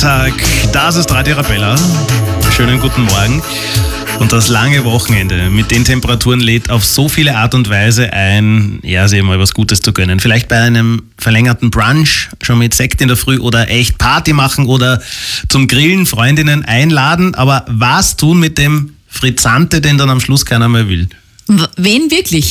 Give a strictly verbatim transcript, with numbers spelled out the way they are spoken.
Freitag, das ist Radio Arabella. Schönen guten Morgen. Und das lange Wochenende mit den Temperaturen lädt auf so viele Art und Weise ein, ja, sich mal was Gutes zu gönnen. Vielleicht bei einem verlängerten Brunch, schon mit Sekt in der Früh oder echt Party machen oder zum Grillen Freundinnen einladen. Aber was tun mit dem Frizzante, den dann am Schluss keiner mehr will? W- wen wirklich?